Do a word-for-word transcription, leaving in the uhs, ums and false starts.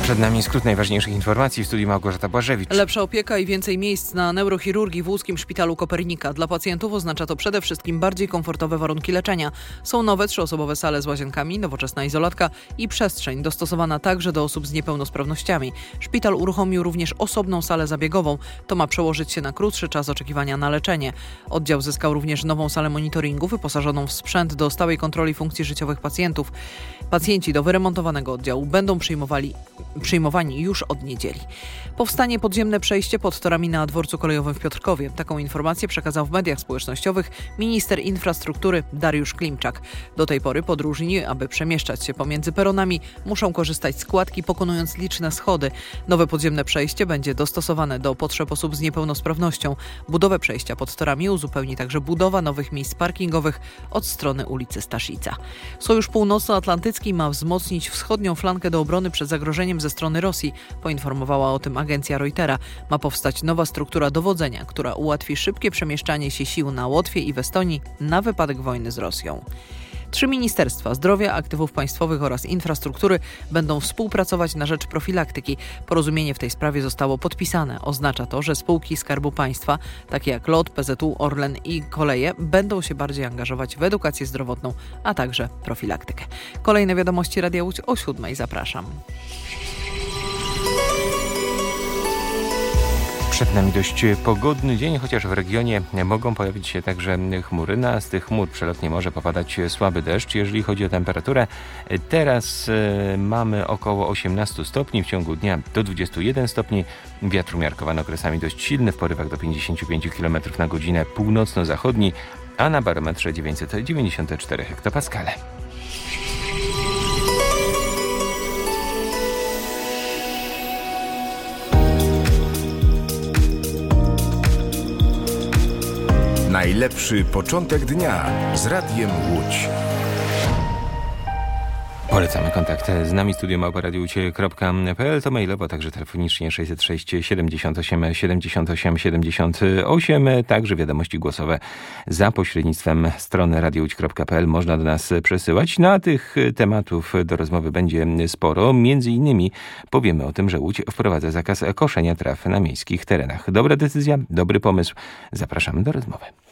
Przed nami skrót najważniejszych informacji. W studiu Małgorzata Błażewicz. Lepsza opieka i więcej miejsc na neurochirurgii w łódzkim szpitalu Kopernika. Dla pacjentów oznacza to przede wszystkim bardziej komfortowe warunki leczenia. Są nowe trzyosobowe sale z łazienkami, nowoczesna izolatka i przestrzeń dostosowana także do osób z niepełnosprawnościami. Szpital uruchomił również osobną salę zabiegową. To ma przełożyć się na krótszy czas oczekiwania na leczenie. Oddział zyskał również nową salę monitoringu wyposażoną w sprzęt do stałej kontroli funkcji życiowych pacjentów. Pacjenci do wyremontowanego oddziału będą przyjmowali przyjmowani już od niedzieli. Powstanie podziemne przejście pod torami na dworcu kolejowym w Piotrkowie. Taką informację przekazał w mediach społecznościowych minister infrastruktury Dariusz Klimczak. Do tej pory podróżni, aby przemieszczać się pomiędzy peronami, muszą korzystać z kładki, pokonując liczne schody. Nowe podziemne przejście będzie dostosowane do potrzeb osób z niepełnosprawnością. Budowę przejścia pod torami uzupełni także budowa nowych miejsc parkingowych od strony ulicy Staszica. Sojusz Północnoatlantycki ma wzmocnić wschodnią flankę do obrony przed zagrożeniem ze strony Rosji, poinformowała o tym agencja Reutera. Ma powstać nowa struktura dowodzenia, która ułatwi szybkie przemieszczanie się sił na Łotwie i w Estonii na wypadek wojny z Rosją. Trzy ministerstwa: zdrowia, aktywów państwowych oraz infrastruktury będą współpracować na rzecz profilaktyki. Porozumienie w tej sprawie zostało podpisane. Oznacza to, że spółki Skarbu Państwa, takie jak LOT, P Z U, Orlen i Koleje, będą się bardziej angażować w edukację zdrowotną, a także profilaktykę. Kolejne wiadomości Radia Łódź o siódmej. Zapraszam. Przed nami dość pogodny dzień, chociaż w regionie mogą pojawić się także chmury. Na z tych chmur przelotnie może popadać słaby deszcz. Jeżeli chodzi o temperaturę, teraz y, mamy około osiemnaście stopni, w ciągu dnia do dwudziestu jeden stopni. Wiatr umiarkowany okresami dość silny, w porywach do pięćdziesięciu pięciu kilometrów na godzinę północno-zachodni, a na barometrze dziewięćset dziewięćdziesiąt cztery hektopaskale. Najlepszy początek dnia z Radiem Łódź. Polecamy kontakt z nami. Studio małpa radio łódź kropka p l, to mailowo, także telefonicznie sześćset sześć siedemdziesiąt osiem siedemdziesiąt osiem siedemdziesiąt osiem, także wiadomości głosowe za pośrednictwem strony radio łódź kropka p l można do nas przesyłać. Na tych tematów do rozmowy będzie sporo. Między innymi powiemy o tym, że Łódź wprowadza zakaz koszenia traw na miejskich terenach. Dobra decyzja, dobry pomysł. Zapraszamy do rozmowy.